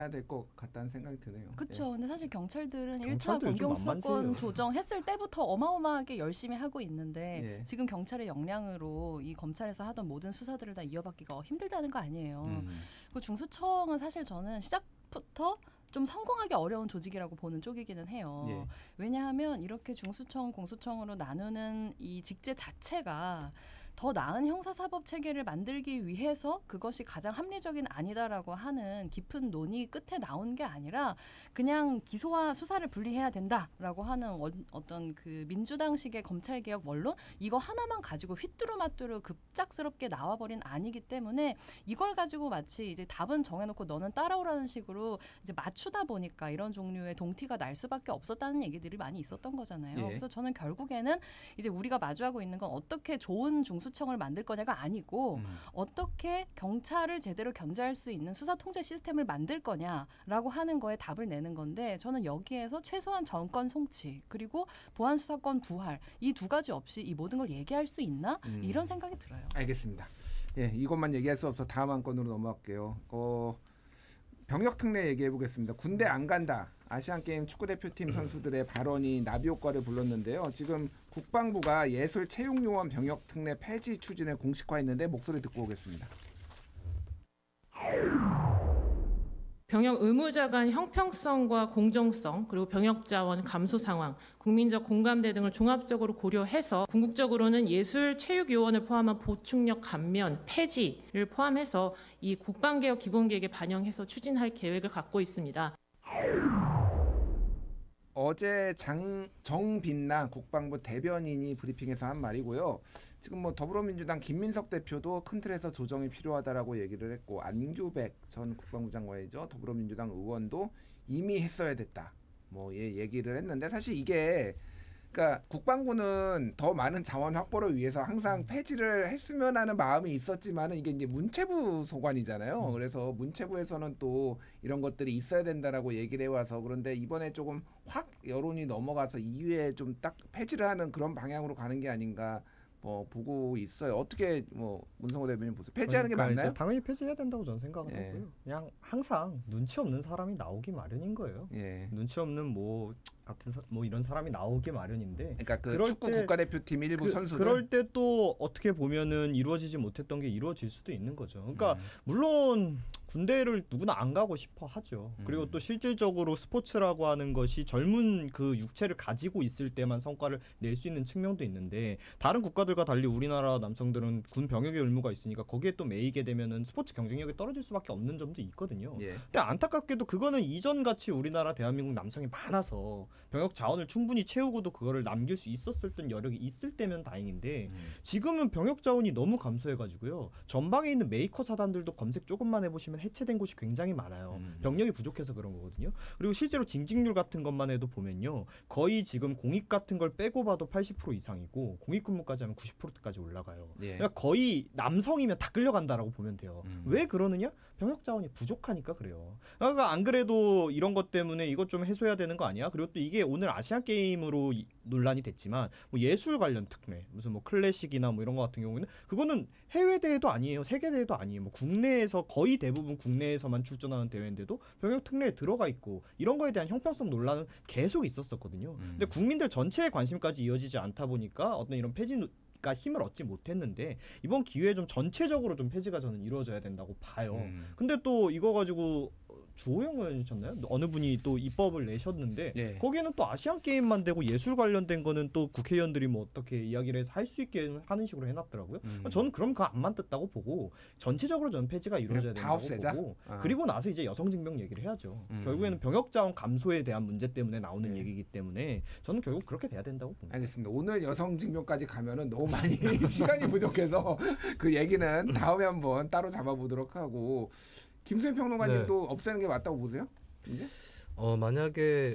해야 될 것 같다는 생각이 드네요. 그렇죠. 예. 근데 사실 경찰들은 1차 경찰들 요즘 공경수사권 만만세요. 조정했을 때부터 어마어마하게 열심히 하고 있는데 예. 지금 경찰의 역량으로 이 검찰에서 하던 모든 수사들을 다 이어받기가 힘들다는 거 아니에요. 그 중수청은 사실 저는 시작부터 좀 성공하기 어려운 조직이라고 보는 쪽이기는 해요. 예. 왜냐하면 이렇게 중수청, 공수청으로 나누는 이 직제 자체가 더 나은 형사사법 체계를 만들기 위해서 그것이 가장 합리적인 아니다라고 하는 깊은 논의 끝에 나온 게 아니라 그냥 기소와 수사를 분리해야 된다라고 하는 어떤 그 민주당식의 검찰개혁 원론 이거 하나만 가지고 휘뚜루마뚜루 급작스럽게 나와버린 아니기 때문에 이걸 가지고 마치 이제 답은 정해놓고 너는 따라오라는 식으로 이제 맞추다 보니까 이런 종류의 동티가 날 수밖에 없었다는 얘기들이 많이 있었던 거잖아요. 예. 그래서 저는 결국에는 이제 우리가 마주하고 있는 건 어떻게 좋은 중수청을 만들 거냐가 아니고 어떻게 경찰을 제대로 견제할 수 있는 수사 통제 시스템을 만들 거냐라고 하는 거에 답을 내는 건데 저는 여기에서 최소한 정권 송치 그리고 보안 수사권 부활 이 두 가지 없이 이 모든 걸 얘기할 수 있나 이런 생각이 들어요. 알겠습니다. 예, 이것만 얘기할 수 없어 다음 한 건으로 넘어갈게요. 병역 특례 얘기해 보겠습니다. 군대 안 간다. 아시안 게임 축구 대표팀 선수들의 발언이 나비 효과를 불렀는데요. 지금 국방부가 예술 체육 요원 병역 특례 폐지 추진을 공식화했는데 목소리 듣고 오겠습니다. 병역 의무자 간 형평성과 공정성, 그리고 병역 자원 감소 상황, 국민적 공감대 등을 종합적으로 고려해서 궁극적으로는 예술 체육 요원을 포함한 보충력 감면 폐지를 포함해서 이 국방개혁 기본계획에 반영해서 추진할 계획을 갖고 있습니다. 어제 정빈나 국방부 대변인이 브리핑에서 한 말이고요. 지금 뭐 더불어민주당 김민석 대표도 큰 틀에서 조정이 필요하다라고 얘기를 했고 안규백 전 국방부 장관이죠. 더불어민주당 의원도 이미 했어야 됐다. 뭐 얘기를 했는데 사실 이게 그러니까 국방부는 더 많은 자원 확보를 위해서 항상 폐지를 했으면 하는 마음이 있었지만은 이게 이제 문체부 소관이잖아요. 그래서 문체부에서는 또 이런 것들이 있어야 된다라고 얘기를 해와서 그런데 이번에 조금 확 여론이 넘어가서 이후에 좀 딱 폐지를 하는 그런 방향으로 가는 게 아닌가 보고 있어요. 어떻게 문성호 대변인 보세요? 폐지하는 게 그러니까 맞나요? 이제 당연히 폐지해야 된다고 저는 생각을 예. 하고요. 그냥 항상 눈치 없는 사람이 나오기 마련인 거예요. 예. 눈치 없는 이런 사람이 나오기 마련인데. 그러니까 그 그럴 축구 때 국가대표팀 일부 선수들 그럴 때 또 어떻게 보면은 이루어지지 못했던 게 이루어질 수도 있는 거죠. 그러니까 물론 군대를 누구나 안 가고 싶어 하죠. 그리고 또 실질적으로 스포츠라고 하는 것이 젊은 그 육체를 가지고 있을 때만 성과를 낼 수 있는 측면도 있는데 다른 국가들과 달리 우리나라 남성들은 군 병역의 의무가 있으니까 거기에 또 매이게 되면은 스포츠 경쟁력이 떨어질 수밖에 없는 점도 있거든요. 예. 근데 안타깝게도 그거는 이전같이 우리나라 대한민국 남성이 많아서 병역 자원을 충분히 채우고도 그거를 남길 수 있었을 땐 여력이 있을 때면 다행인데 지금은 병역 자원이 너무 감소해가지고요. 전방에 있는 메이커 사단들도 검색 조금만 해보시면 해체된 곳이 굉장히 많아요. 병력이 부족해서 그런 거거든요. 그리고 실제로 징집률 같은 것만 해도 보면요. 거의 지금 공익 같은 걸 빼고 봐도 80% 이상이고 공익 근무까지 하면 90%까지 올라가요. 예. 그러니까 거의 남성이면 다 끌려간다라고 보면 돼요. 왜 그러느냐? 병역 자원이 부족하니까 그래요. 그러니까 안 그래도 이런 것 때문에 이것 좀 해소해야 되는 거 아니야? 그리고 또 이게 오늘 아시안 게임으로 논란이 됐지만 뭐 예술 관련 특례, 무슨 뭐 클래식이나 뭐 이런 거 같은 경우에는 그거는 해외 대회도 아니에요, 세계 대회도 아니에요. 뭐 국내에서 거의 대부분 국내에서만 출전하는 대회인데도 병역 특례에 들어가 있고 이런 거에 대한 형평성 논란은 계속 있었었거든요. 근데 국민들 전체의 관심까지 이어지지 않다 보니까 어떤 이런 폐지가 힘을 얻지 못했는데 이번 기회에 좀 전체적으로 좀 폐지가 저는 이루어져야 된다고 봐요. 근데 또 이거 가지고 주호영 의원이셨나요? 어느 분이 또 입법을 내셨는데 예. 거기에는 또 아시안 게임만 되고 예술 관련된 거는 또 국회의원들이 뭐 어떻게 이야기를 해서 할 수 있게 하는 식으로 해놨더라고요. 저는 그럼 그거 안 맞았다고 보고 전체적으로 저는 폐지가 이루어져야 다 된다고 없애자? 보고 아. 그리고 나서 이제 여성증명 얘기를 해야죠. 결국에는 병역 자원 감소에 대한 문제 때문에 나오는 얘기이기 때문에 저는 결국 그렇게 돼야 된다고 봅니다. 알겠습니다. 오늘 여성 증명까지 가면은 너무 많이 시간이 부족해서 그 얘기는 다음에 한번 따로 잡아보도록 하고 김수현 평론가님도 없애는 게 맞다고 보세요? 이제? 만약에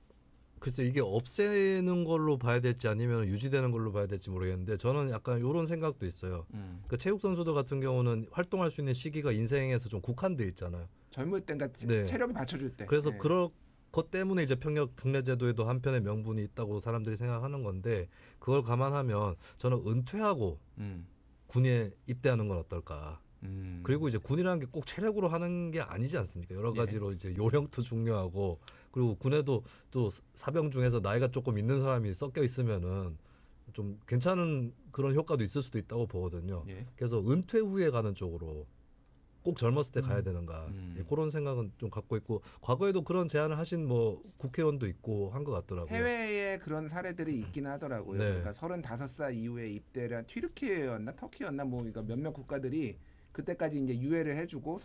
글쎄 이게 없애는 걸로 봐야 될지 아니면 유지되는 걸로 봐야 될지 모르겠는데 저는 약간 이런 생각도 있어요. 그 체육 선수들 같은 경우는 활동할 수 있는 시기가 인생에서 좀 국한돼 있잖아요. 젊을 때인가 네. 체력이 받쳐줄 때. 그래서 네. 그런 것 때문에 이제 병역 특례 제도에도 한편의 명분이 있다고 사람들이 생각하는 건데 그걸 감안하면 저는 은퇴하고 군에 입대하는 건 어떨까? 그리고 이제 군이라는 게 꼭 체력으로 하는 게 아니지 않습니까? 여러 예. 가지로 이제 요령도 중요하고 그리고 군에도 또 사병 중에서 나이가 조금 있는 사람이 섞여 있으면은 좀 괜찮은 그런 효과도 있을 수도 있다고 보거든요. 예. 그래서 은퇴 후에 가는 쪽으로 꼭 젊었을 때 가야 되는가 예, 그런 생각은 좀 갖고 있고 과거에도 그런 제안을 하신 뭐 국회의원도 있고 한 것 같더라고요. 해외에 그런 사례들이 있긴 하더라고요. 네. 그러니까 35살 이후에 입대를 한 튀르키예였나 터키였나 뭐 그러니까 몇몇 국가들이 그때까지 이제 유예를 해주고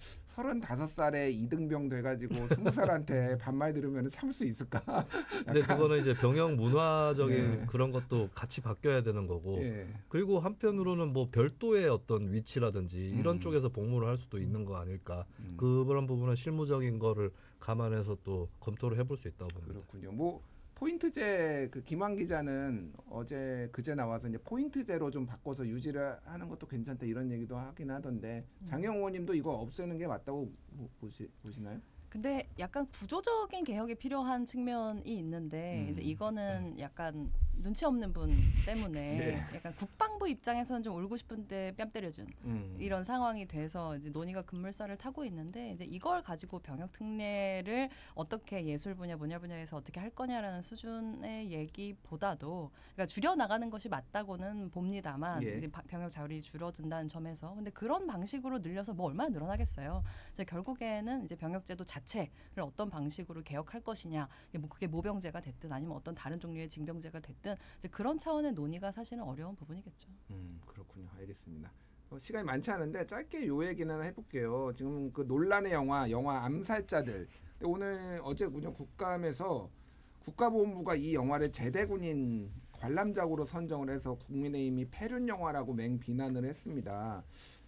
35살에 이등병 돼가지고 20살한테 반말 들으면 참을 수 있을까? 근데 그거는 이제 병영 문화적인 네. 그런 것도 같이 바뀌어야 되는 거고 예. 그리고 한편으로는 뭐 별도의 어떤 위치라든지 이런 음. 쪽에서 복무를 할 수도 있는 거 아닐까 음. 그런 부분은 실무적인 거를 감안해서 또 검토를 해볼 수 있다고 봅니다. 그렇군요. 뭐 포인트제 그 김환 기자는 그제 나와서 이제 포인트제로 좀 바꿔서 유지를 하는 것도 괜찮다 이런 얘기도 하긴 하던데 장영 의원님도 이거 없애는 게 맞다고 보시나요? 근데 약간 구조적인 개혁이 필요한 측면이 있는데 이제 이거는 약간 눈치 없는 분 때문에 네. 약간 국방부 입장에서는 좀 울고 싶은데 뺨 때려준 이런 상황이 돼서 이제 논의가 급물살을 타고 있는데 이제 이걸 가지고 병역 특례를 어떻게 예술 분야 분야에서 어떻게 할 거냐라는 수준의 얘기보다도 그러니까 줄여 나가는 것이 맞다고는 봅니다만 예. 이제 병역 자율이 줄어든다는 점에서 근데 그런 방식으로 늘려서 뭐 얼마나 늘어나겠어요. 이제 결국에는 이제 병역제도 자체를 어떤 방식으로 개혁할 것이냐, 뭐 그게 모병제가 됐든 아니면 어떤 다른 종류의 징병제가 됐든 이제 그런 차원의 논의가 사실은 어려운 부분이겠죠. 그렇군요. 알겠습니다. 시간이 많지 않은데 짧게 요 얘기는 하나 해볼게요. 지금 그 논란의 영화 암살자들. 근데 오늘 어제 그냥 국감에서 국가보훈부가 이 영화를 제대군인 관람작으로 선정을 해서 국민의힘이 패륜 영화라고 맹비난을 했습니다.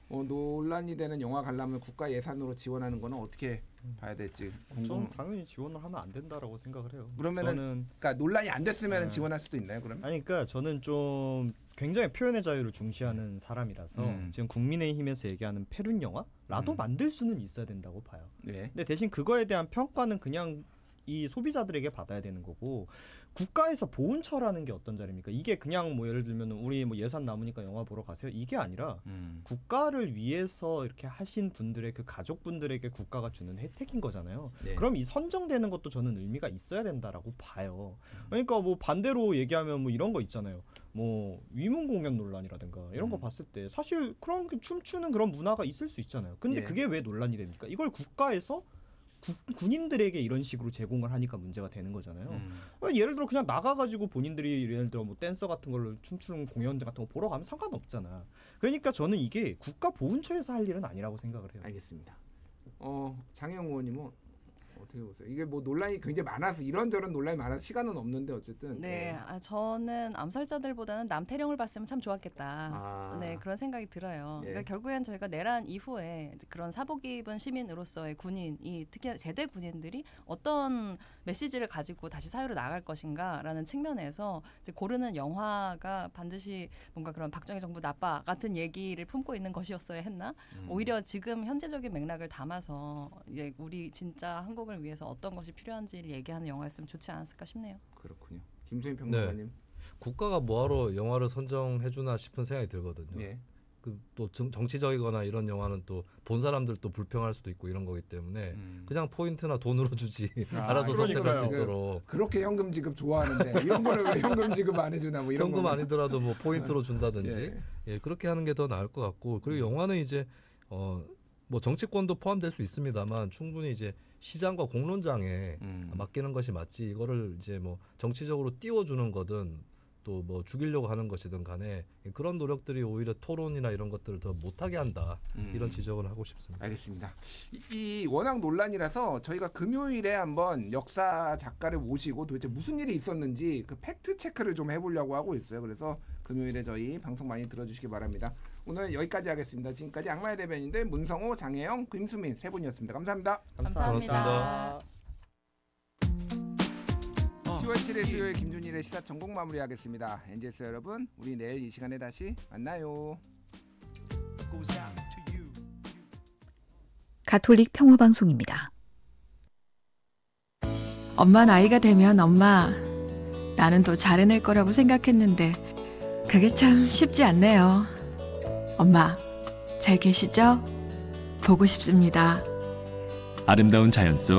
논란이 되는 영화 관람을 국가 예산으로 지원하는 거는 어떻게 봐야 될지 저는 궁금. 당연히 지원을 하면 안 된다라고 생각을 해요. 그러면은 저는 그러니까 논란이 안 됐으면 네. 지원할 수도 있나요? 그러면? 아니 그러니까 저는 좀 굉장히 표현의 자유를 중시하는 사람이라서 지금 국민의힘에서 얘기하는 패륜 영화라도 만들 수는 있어야 된다고 봐요. 네. 근데 대신 그거에 대한 평가는 그냥 이 소비자들에게 받아야 되는 거고 국가에서 보훈처라는 게 어떤 자리입니까? 이게 그냥 뭐 예를 들면 우리 뭐 예산 남으니까 영화 보러 가세요. 이게 아니라 국가를 위해서 이렇게 하신 분들의 그 가족분들에게 국가가 주는 혜택인 거잖아요. 네. 그럼 이 선정되는 것도 저는 의미가 있어야 된다라고 봐요. 그러니까 뭐 반대로 얘기하면 뭐 이런 거 있잖아요. 뭐 위문 공연 논란이라든가 이런 거 봤을 때 사실 그런 춤추는 그런 문화가 있을 수 있잖아요. 근데 예. 그게 왜 논란이 됩니까? 이걸 국가에서 군인들에게 이런 식으로 제공을 하니까 문제가 되는 거잖아요. 예를 들어 그냥 나가가지고 본인들이 예를 들어 뭐 댄서 같은 걸로 춤추는 공연 같은 거 보러 가면 상관없잖아. 그러니까 저는 이게 국가 보훈처에서 할 일은 아니라고 생각을 해요. 알겠습니다. 장영 의원님은 어떻게 보세요? 이게 뭐 논란이 굉장히 많아서 이런저런 논란이 많아서 시간은 없는데 어쨌든 네, 저는 암살자들보다는 남태령을 봤으면 참 좋았겠다. 아. 네, 그런 생각이 들어요. 예. 그러니까 결국엔 저희가 내란 이후에 그런 사복 입은 시민으로서의 군인이 특히 제대 군인들이 어떤 메시지를 가지고 다시 사회로 나갈 것인가라는 측면에서 이제 고르는 영화가 반드시 뭔가 그런 박정희 정부 나빠 같은 얘기를 품고 있는 것이었어야 했나? 오히려 지금 현재적인 맥락을 담아서 이제 우리 진짜 한국을 위해서 어떤 것이 필요한지를 얘기하는 영화였으면 좋지 않았을까 싶네요. 그렇군요. 김소희 평론가님. 국가가 뭐하러 영화를 선정해주나 싶은 생각이 들거든요. 예. 그 또 정치적이거나 이런 영화는 또 본 사람들도 불평할 수도 있고 이런 거기 때문에 그냥 포인트나 돈으로 주지 알아서 선택할 수 그러니까요. 있도록 그렇게 현금 지급 좋아하는데 이런 거는 왜 현금 지급 안 해주나 뭐 이런 현금 거 아니더라도 뭐 포인트로 준다든지 예. 예, 그렇게 하는 게 더 나을 것 같고 그리고 영화는 이제 뭐 정치권도 포함될 수 있습니다만 충분히 이제 시장과 공론장에 맡기는 것이 맞지 이거를 이제 뭐 정치적으로 띄워주는 거든 또 뭐 죽이려고 하는 것이든 간에 그런 노력들이 오히려 토론이나 이런 것들을 더 못하게 한다 이런 지적을 하고 싶습니다. 알겠습니다. 이 워낙 논란이라서 저희가 금요일에 한번 역사 작가를 모시고 도대체 무슨 일이 있었는지 그 팩트 체크를 좀 해보려고 하고 있어요. 그래서 금요일에 저희 방송 많이 들어주시기 바랍니다. 오늘 여기까지 하겠습니다. 지금까지 악마의 대변인들 문성호, 장혜영, 김수민 세 분이었습니다. 감사합니다. 감사합니다. 10월 7일 수요일 김준일의 시사 전공 마무리하겠습니다. 엔젤스 여러분, 우리 내일 이 시간에 다시 만나요. 가톨릭 평화방송입니다. 엄마 나이가 되면 엄마, 나는 더 잘해낼 거라고 생각했는데 그게 참 쉽지 않네요. 엄마, 잘 계시죠? 보고 싶습니다. 아름다운 자연 속